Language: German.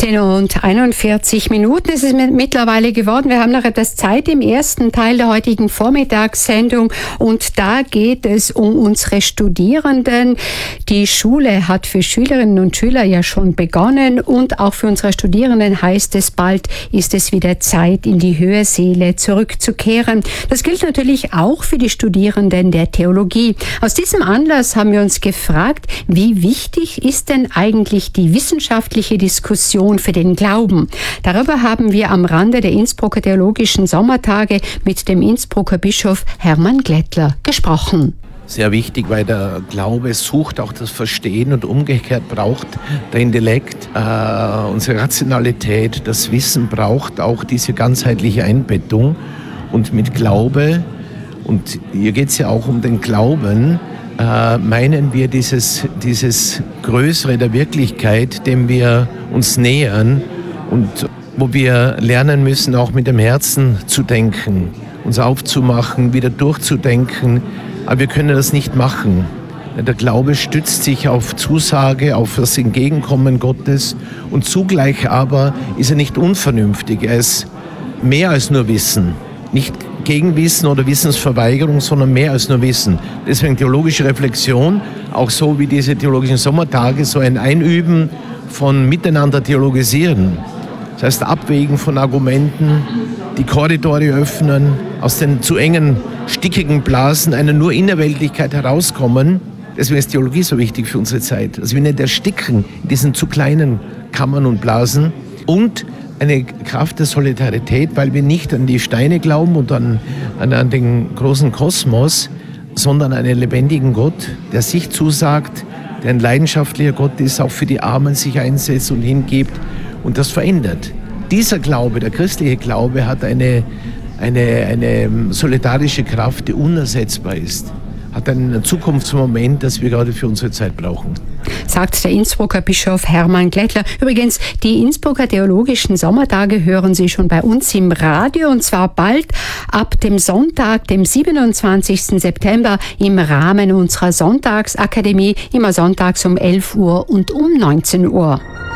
10:41. Es ist mittlerweile geworden. Wir haben noch etwas Zeit im ersten Teil der heutigen Vormittagssendung und da geht es um unsere Studierenden. Die Schule hat für Schülerinnen und Schüler ja schon begonnen und auch für unsere Studierenden heißt es, bald ist es wieder Zeit, in die Hörsäle zurückzukehren. Das gilt natürlich auch für die Studierenden der Theologie. Aus diesem Anlass haben wir uns gefragt, wie wichtig ist denn eigentlich die wissenschaftliche Diskussion für den Glauben? Darüber haben wir am Rande der Innsbrucker Theologischen Sommertage mit dem Innsbrucker Bischof Hermann Glättler gesprochen. Sehr wichtig, weil der Glaube sucht auch das Verstehen und umgekehrt braucht der Intellekt, unsere Rationalität, das Wissen braucht auch diese ganzheitliche Einbettung. Und mit Glaube, und hier geht es ja auch um den Glauben, meinen wir dieses Größere der Wirklichkeit, dem wir uns nähern und wo wir lernen müssen, auch mit dem Herzen zu denken, uns aufzumachen, wieder durchzudenken. Aber wir können das nicht machen. Der Glaube stützt sich auf Zusage, auf das Entgegenkommen Gottes und zugleich aber ist er nicht unvernünftig. Er ist mehr als nur Wissen. Nicht Gegenwissen oder Wissensverweigerung, sondern mehr als nur Wissen. Deswegen theologische Reflexion, auch so wie diese theologischen Sommertage, so ein Einüben von miteinander theologisieren. Das heißt, Abwägen von Argumenten, die Korridore öffnen, aus den zu engen, stickigen Blasen einer nur Innerweltlichkeit herauskommen. Deswegen ist Theologie so wichtig für unsere Zeit. Also wir nicht ersticken in diesen zu kleinen Kammern und Blasen und eine Kraft der Solidarität, weil wir nicht an die Steine glauben und an den großen Kosmos, sondern an einen lebendigen Gott, der sich zusagt, der ein leidenschaftlicher Gott ist, auch für die Armen sich einsetzt und hingibt und das verändert. Dieser Glaube, der christliche Glaube, hat eine solidarische Kraft, die unersetzbar ist. Hat einen Zukunftsmoment, das wir gerade für unsere Zeit brauchen. Sagt der Innsbrucker Bischof Hermann Glättler. Übrigens, die Innsbrucker Theologischen Sommertage hören Sie schon bei uns im Radio und zwar bald ab dem Sonntag, dem 27. September im Rahmen unserer Sonntagsakademie, immer sonntags um 11 Uhr und um 19 Uhr.